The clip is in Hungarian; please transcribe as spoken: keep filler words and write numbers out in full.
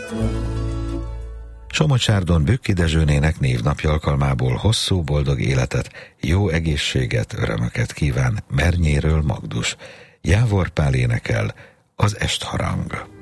Somocsárdon Bükki Dezsőnének névnapja alkalmából hosszú, boldog életet, jó egészséget, örömöket kíván Mernyéről Magdus. Jávor Pál énekel, az Estharang.